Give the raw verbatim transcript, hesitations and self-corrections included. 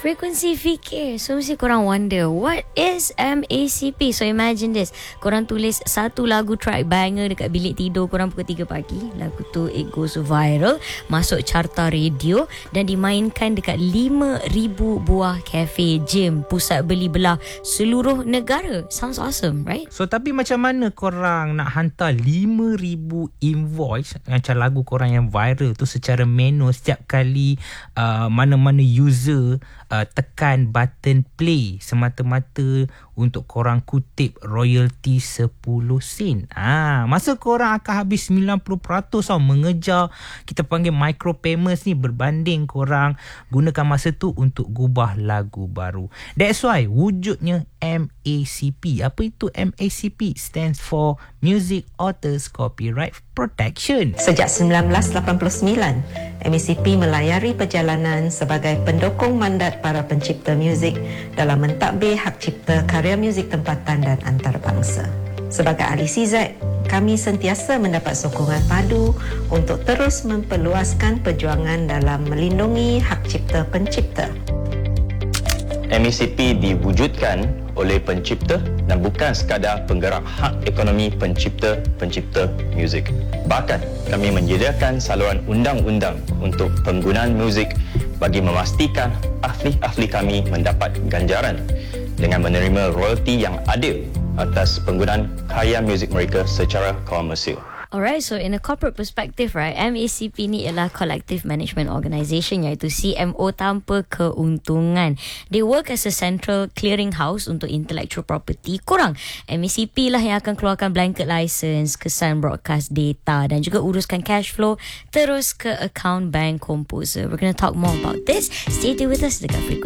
Frekuensi fikir. So mesti korang wonder, what is M A C P? So imagine this, korang tulis satu lagu track banger dekat bilik tidur korang pukul tiga pagi. Lagu tu it goes viral, masuk carta radio dan dimainkan dekat lima ribu buah kafe, gym, pusat beli belah seluruh negara. Sounds awesome, right? So tapi macam mana korang nak hantar lima ribu invoice macam lagu korang yang viral tu secara manual setiap kali uh, mana-mana user uh, tekan button play semata-mata untuk korang kutip royalty sepuluh sen. Ah, masa korang akan habis sembilan puluh peratus tau mengejar kita panggil micro payments ni berbanding korang gunakan masa tu untuk gubah lagu baru. That's why wujudnya M A C P. Apa itu M A C P? Stands for Music Authors Copyright Protection. Sejak seribu sembilan ratus lapan puluh sembilan, M A C P melayari perjalanan sebagai pendukung mandat para pencipta muzik dalam mentadbir hak cipta karya muzik tempatan dan antarabangsa. Sebagai ahli C Z, kami sentiasa mendapat sokongan padu untuk terus memperluaskan perjuangan dalam melindungi hak cipta pencipta. M A C P diwujudkan oleh pencipta dan bukan sekadar penggerak hak ekonomi pencipta-pencipta muzik. Bahkan kami menyediakan saluran undang-undang untuk penggunaan muzik bagi memastikan ahli-ahli kami mendapat ganjaran dengan menerima royalti yang adil atas penggunaan karya muzik mereka secara komersial. Alright, so in a corporate perspective, right, M A C P ni ialah Collective Management Organisation, iaitu C M O tanpa keuntungan. They work as a central clearing house untuk intellectual property. Korang, M A C P lah yang akan keluarkan blanket license, kesan broadcast data dan juga uruskan cash flow terus ke account bank composer. We're going to talk more about this. Stay tuned with us dekat Frekuensi